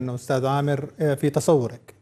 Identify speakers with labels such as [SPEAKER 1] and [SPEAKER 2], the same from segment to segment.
[SPEAKER 1] أستاذ عامر في تصورك؟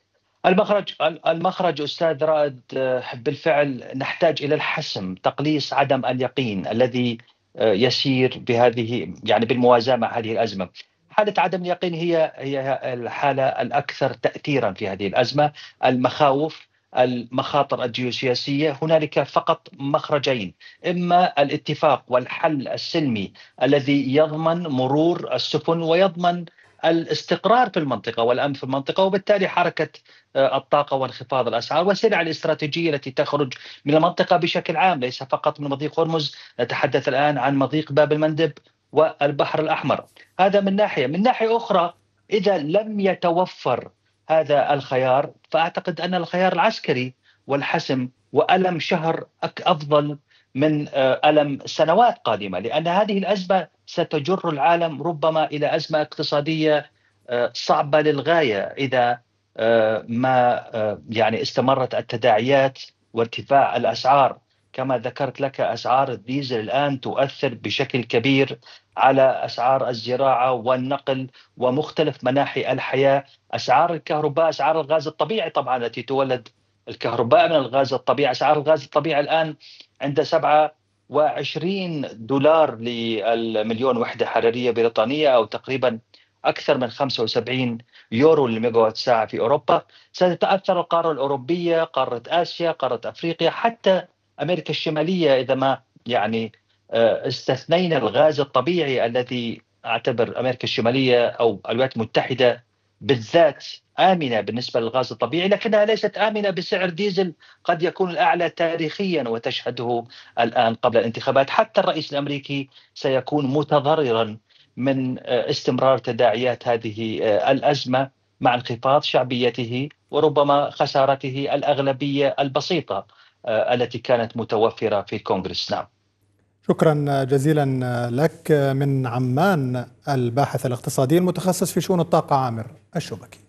[SPEAKER 2] المخرج أستاذ رائد، بالفعل نحتاج إلى الحسم، تقليص عدم اليقين الذي يسير بهذه بالموازاة مع هذه الأزمة. حالة عدم اليقين هي الحالة الأكثر تأثيرا في هذه الأزمة. المخاوف، المخاطر الجيوسياسية، هنالك فقط مخرجين: إما الاتفاق والحل السلمي الذي يضمن مرور السفن ويضمن الاستقرار في المنطقة والأمن في المنطقة، وبالتالي حركة الطاقة وانخفاض الأسعار والسلع الاستراتيجية التي تخرج من المنطقة بشكل عام، ليس فقط من مضيق هرمز، نتحدث الآن عن مضيق باب المندب والبحر الأحمر. هذا من ناحية. من ناحية أخرى، إذا لم يتوفر هذا الخيار، فأعتقد أن الخيار العسكري والحسم وألم شهر أفضل من ألم سنوات قادمة، لأن هذه الأزمة ستجر العالم ربما إلى أزمة اقتصادية صعبة للغاية إذا ما استمرت التداعيات وارتفاع الأسعار. كما ذكرت لك، أسعار الديزل الآن تؤثر بشكل كبير على أسعار الزراعة والنقل ومختلف مناحي الحياة. أسعار الكهرباء، أسعار الغاز الطبيعي طبعا التي تولد الكهرباء من الغاز الطبيعي، أسعار الغاز الطبيعي الآن عند 27 دولار للمليون وحدة حرارية بريطانية، أو تقريبا أكثر من 75 يورو للميجاوات ساعة في أوروبا. ستتأثر القارة الأوروبية، قارة آسيا، قارة أفريقيا، حتى أمريكا الشمالية، إذا ما استثنينا الغاز الطبيعي الذي أعتبر أمريكا الشمالية أو الولايات المتحدة بالذات آمنة بالنسبة للغاز الطبيعي، لكنها ليست آمنة بسعر ديزل قد يكون الأعلى تاريخيا وتشهده الآن قبل الانتخابات. حتى الرئيس الأمريكي سيكون متضررا من استمرار تداعيات هذه الأزمة مع انخفاض شعبيته وربما خسارته الأغلبية البسيطة التي كانت متوفرة في الكونغرس. نعم.
[SPEAKER 1] شكرا جزيلا لك. من عمان الباحث الاقتصادي المتخصص في شؤون الطاقة عامر الشبكي.